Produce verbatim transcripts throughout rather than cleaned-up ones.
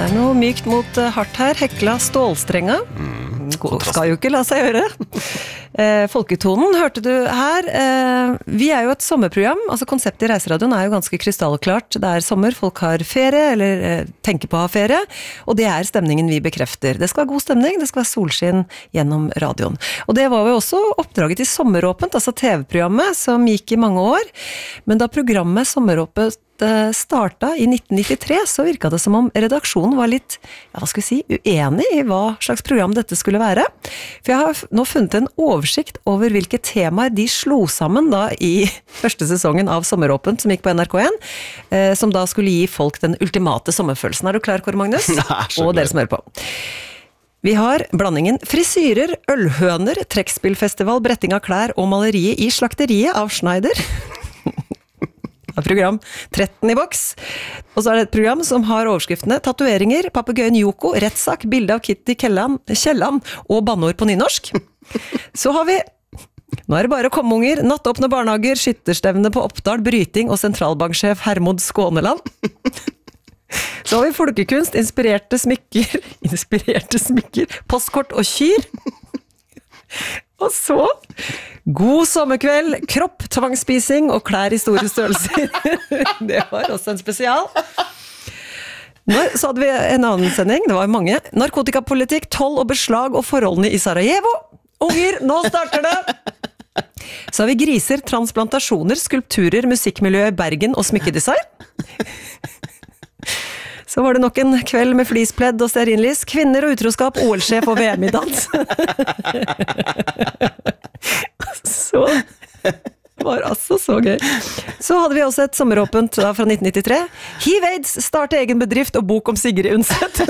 det er noe mykt mot hardt her. Hekla stålstrenga. Mm, skal jo ikke la seg gjøre. Eh, folketonen hørte du her. Eh, vi er jo et sommerprogram. Altså konseptet i Reiseradioen er jo ganske krystallklart. Det er sommer, folk har ferie, eller eh, tenker på å ha ferie. Og det er stemningen vi bekrefter. Det skal være god stemning, det skal være solskinn gjennom radioen. Og det var jo også oppdraget til Sommeråpent, altså T V-programmet, som gikk i mange år. Men da programmet Sommeråpent starta i nitten nittitre, så virket det som om redaksjonen var litt, ja, hva skal vi si, uenig i hva slags program dette skulle være. For jeg har nå funnet en oversikt over hvilke temaer de slo sammen da i første sesongen av Sommeråpent, som gikk på N R K en, eh, som da skulle gi folk den ultimate sommerfølelsen. Er du klar, Kåre Magnus? Nei, og dere som hører på. Vi har blandingen frisyrer, ølhøner, trekkspillfestival, bretting av klær og maleriet i slakteriet av Schneider. Program tretten i boks. Og så er det et program som har overskriftene Tatueringer, papegøyen Yoko, rettssak, bilde av Kitty Kellan, Kjellan og banneord på nynorsk. Så har vi Nå er det bare kommunger, nattåpne barnehager, skytterstevne på Oppdal, bryting og sentralbanksjef Hermod Skåneland. Så har vi folkekunst, inspirerte smykker, inspirerte smykker, postkort og kyr. Og så, god sommerkveld, kropp, tvangsspising og klær i store størrelser. Det var også en spesial. Nå, så hadde vi en annen sending, det var mange. Narkotikapolitikk, toll og beslag og forholdene i Sarajevo. Unger, nå starter det! Så har vi griser, transplantasjoner, skulpturer, musikkmiljø i Bergen og smykkedesign. Så var det nok en kveld med flispledd og stearinlys, kvinner og utroskap, O L-sjef og V M i dans. Så var altså så gøy. Så hadde vi også et sommeråpent da, fra nitten nittitre. Hiv-Aids, starte egen bedrift og bok om Sigrid Undset.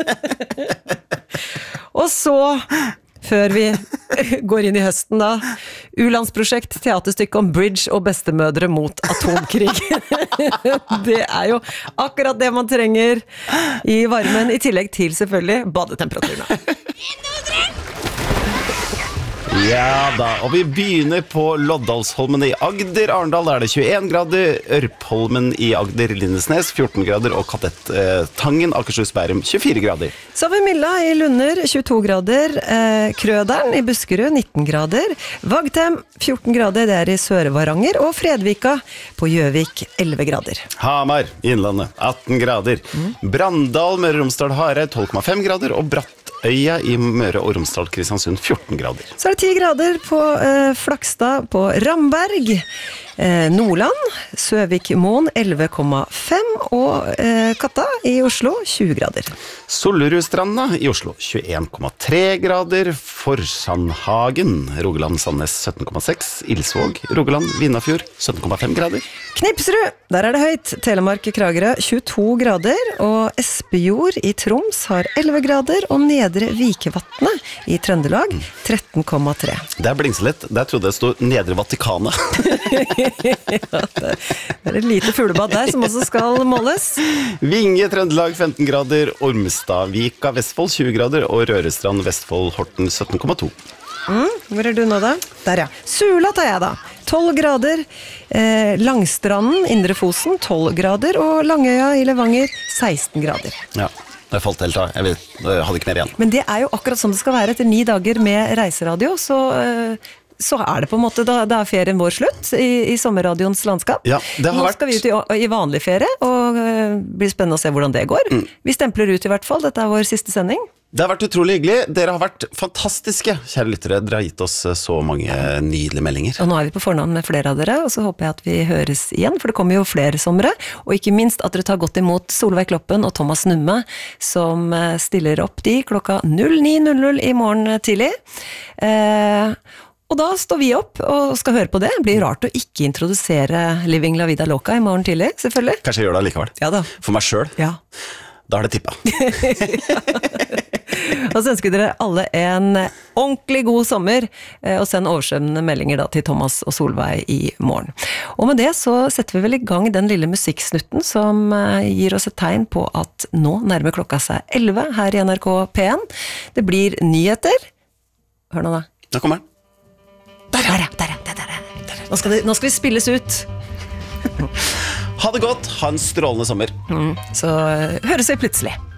Og så, før vi går inn i høsten da, U-landsprosjekt, teaterstykke om bridge og bestemødre mot atomkrig. Det er jo akkurat det man trenger i varmen, i tillegg til selvfølgelig badetemperaturen. Ja da, og vi begynner på Loddalsholmen i Agder. Arendal er det tjueen grader, Ørpholmen i Agder, Lindesnes fjorten grader, og Kadettangen, Akershus, Bærum tjuefire grader. Så har vi Milla i Lunder, tjueto grader, eh, Krøderen i Buskerud, nitten grader, Vagtem, fjorten grader, det er i Sør-Varanger, og Fredvika på Gjøvik, elleve grader. Hamar, Innlandet, atten grader. Mm. Brandal, Møre og Romsdal, Hareid, tolv komma fem grader, og Bratt Øya i Møre og Romsdal, Kristiansund, fjorten grader. Så er det ti grader på eh, Flakstad på Ramberg, eh, Nordland, Søvikmoen, elleve komma fem, og eh, Katta i Oslo, tjue grader. Solrudstranda i Oslo, tjueen komma tre grader, Forsandhagen, Rogaland, Sandnes, sytten komma seks, Ilsvåg, Rogaland, Vindafjord, sytten komma fem grader. Knipsrud, der er det høyt, Telemark i Kragerø, tjueto grader, og Espejord i Troms har elleve grader, og Nedre Vikevatnet i Trøndelag, tretten komma tre. Det er blingselett, der trodde jeg stod Nedre Vatikanet. Ja, det er et lite fuglebad der som også skal måles. Vinge, Trøndelag, femten grader, Ormstadvika, Vestfold, tjue grader, og Rørestrand, Vestfold, Horten, sytten komma to. Mm, hvor er du nå da? Der ja. Sula tar jeg da. tolv grader, eh, Langstranden, Indre Fosen, tolv grader, og Langøya i Levanger, seksten grader. Ja, det falt helt av. Jeg, vet, jeg hadde ikke mer igjen. Men det er jo akkurat som det skal være etter ni dager med reiseradio, så, eh, så er det på en måte, da, da er ferien vår slutt i, i sommerradioens landskap. Ja, det har Nå vært... skal vi ut i, i vanlig ferie, og eh, blir spennende å se hvordan det går. Mm. Vi stempler ut i hvert fall, dette er vår siste sending. Det har vært utrolig hyggelig. Dere har vært fantastiske, kjære lyttere. Dere har gitt oss så mange nydelige meldinger. Og nå er vi på fornavn med flere av dere, og så håper jeg at vi høres igjen, for det kommer jo flere somre. Og ikke minst at dere tar godt imot Solveig Kloppen og Thomas Numme, som stiller opp de klokka null ni null null i morgen tidlig. Eh, og da står vi opp og skal høre på det. Det blir rart å ikke introdusere Living La Vida Loca i morgen tidlig, selvfølgelig. Kanskje jeg gjør det likevel. Ja da. For meg selv. Ja. Da har det tippet. Og så ønsker dere alle en ordentlig god sommer, og send oversvømmende meldinger da til Thomas og Solveig i morgen. Og med det så setter vi vel i gang den lille musikksnutten som gir oss et tegn på at nå nærmer klokka seg elleve her i N R K P en. Det blir nyheter. Hør nå da. Da kommer den. Der, der, der, der, der, der. Nå, skal det, nå skal vi spilles ut. Ha det godt, ha en strålende sommer. Mm, så høres vi plutselig.